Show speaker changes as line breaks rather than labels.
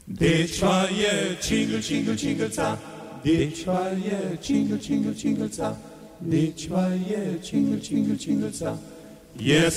Ditch while you jingle, jingle, jingle, za. Ditch while you jingle, jingle, jingle, za. Ditch while you jingle, jingle, jingle, za. Yes,